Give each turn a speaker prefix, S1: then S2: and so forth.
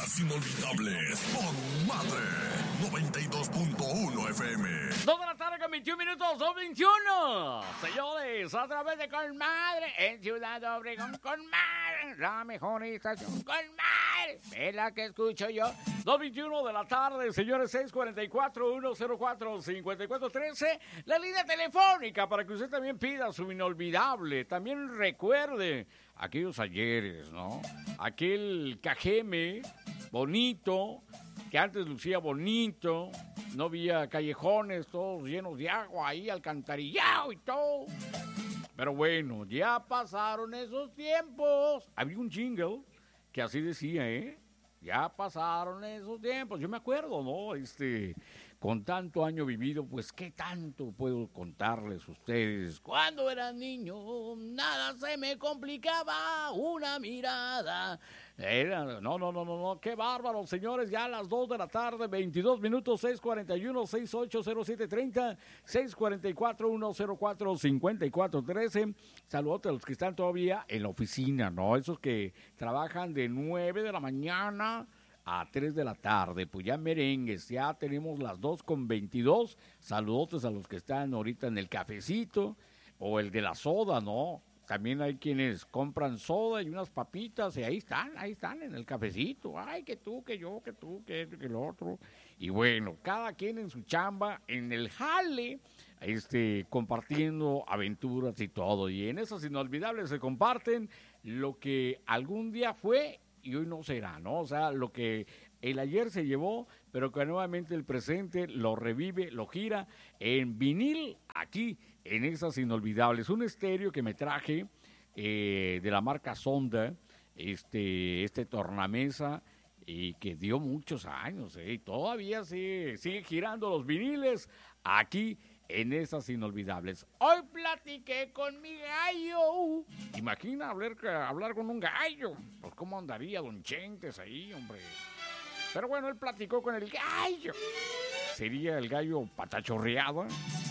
S1: Las Inolvidables con Madre 92.1 FM.
S2: 2 de la tarde con 21 minutos, 2:21. Señores, a través de Con Madre, en Ciudad Obregón, Con Madre, la mejor estación, Con Madre, es la que escucho yo. 2:21 de la tarde, señores, 644-104-5413. La línea telefónica para que usted también pida su inolvidable. También recuerde aquellos ayeres, ¿no? Aquel cajeme bonito, que antes lucía bonito, no había callejones todos llenos de agua ahí, alcantarillado y todo. Pero bueno, ya pasaron esos tiempos. Había un jingle que así decía, ya pasaron esos tiempos. Yo me acuerdo, ¿no? Con tanto año vivido, pues, ¿qué tanto puedo contarles a ustedes? Cuando era niño, nada se me complicaba, una mirada. No, qué bárbaro, señores, ya a las 2 de la tarde, 22 minutos, 641-680730, 644-104-5413. Saludos a los que están todavía en la oficina, ¿no? Esos que trabajan de 9 de la mañana a 3 de la tarde, pues ya merengues, ya tenemos las 2:22. Saludos a los que están ahorita en el cafecito o el de la soda, ¿no? También hay quienes compran soda y unas papitas y ahí están en el cafecito. Ay, que tú, que yo, que tú, que el otro. Y bueno, cada quien en su chamba, en el jale, compartiendo aventuras y todo. Y en esas inolvidables se comparten lo que algún día fue y hoy no será, ¿no? O sea, lo que el ayer se llevó, pero que nuevamente el presente lo revive, lo gira en vinil aquí, en esas inolvidables. Un estéreo que me traje de la marca Sonda, este tornamesa, y que dio muchos años, y todavía sigue girando los viniles aquí en esas inolvidables. Hoy platiqué con mi gallo. Imagina hablar con un gallo. Pues cómo andaría don Chentes ahí, hombre. Pero bueno, él platicó con el gallo. Sería el gallo patachorreado.